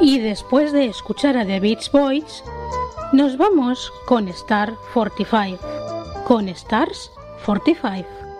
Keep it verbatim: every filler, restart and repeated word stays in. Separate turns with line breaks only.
Y después de escuchar a The Beach Boys, nos vamos con Star cuarenta y cinco, con Stars cuarenta y cinco.